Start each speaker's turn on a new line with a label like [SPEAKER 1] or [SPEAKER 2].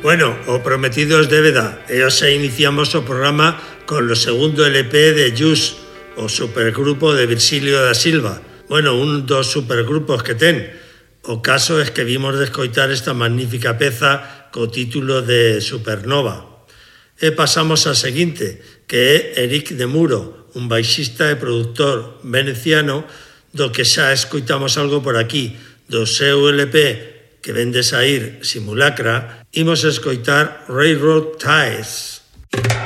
[SPEAKER 1] Bueno, o prometido es débeda e hoxe iniciamos o programa con o segundo LP de Jus, o supergrupo de Virxilio da Silva. Bueno, un dos supergrupos que ten. O caso é que vimos de escoitar esta magnífica peza co título de Supernova. E pasamos á seguinte, que é Eric de Muro, un baixista e produtor veneciano do que xa escoitamos algo por aquí, do seu LP que vende saír Simulacra, imos escoitar Railroad Ties.